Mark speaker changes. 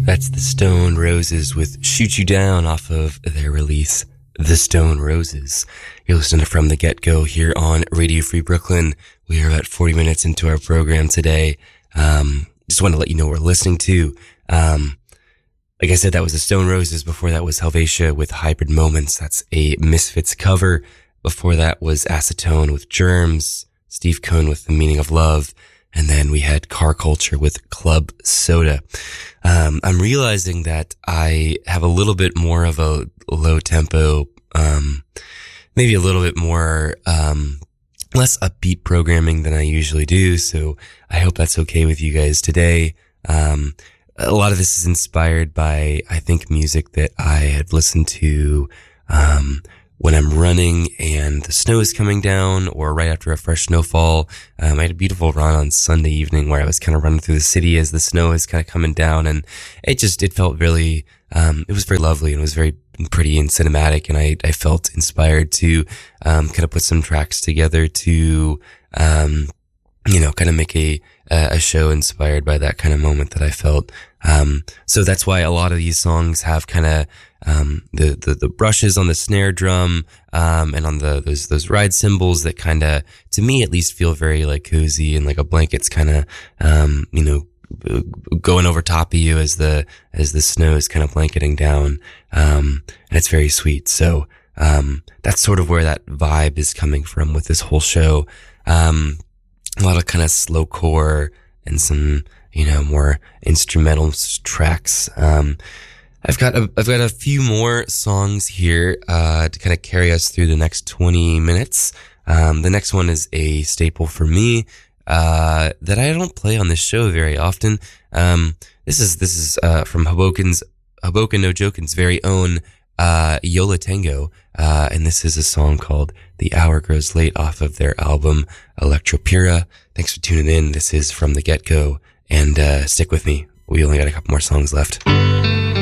Speaker 1: That's the Stone Roses with Shoot You Down off of their release, The Stone Roses. You're listening to From the Get-Go here on Radio Free Brooklyn. We are about 40 minutes into our program today. Just want to let you know what we're listening to. Like I said, that was The Stone Roses. Before that was Helvetia with Hybrid Moments. That's a Misfits cover. Before that was Acetone with Germs. Steve Cohn with The Meaning of Love. And then we had Car Culture with Club Soda. I'm realizing that I have a little bit more of a low tempo, maybe a little bit more, less upbeat programming than I usually do. So I hope that's okay with you guys today. A lot of this is inspired by, I think, music that I had listened to, when I'm running and the snow is coming down, or right after a fresh snowfall. I had a beautiful run on Sunday evening where I was kind of running through the city as the snow is kind of coming down, and it felt really, it was very lovely, and it was very pretty and cinematic, and I felt inspired to, kind of put some tracks together to, kind of make a show inspired by that kind of moment that I felt. So that's why a lot of these songs have kind of, the brushes on the snare drum, and on those ride cymbals that kind of, to me at least, feel very like cozy and like a blanket's kind of, going over top of you as the snow is kind of blanketing down. And it's very sweet. So, that's sort of where that vibe is coming from with this whole show. A lot of kind of slowcore and some, more instrumental tracks. I've got a few more songs here, to kind of carry us through the next 20 minutes. The next one is a staple for me, that I don't play on this show very often. This is from Hoboken No Jokin's very own, Yo La Tengo. And this is a song called The Hour Grows Late off of their album Electropura. Thanks for tuning in. This is From the Get-Go, and stick with me. We only got a couple more songs left.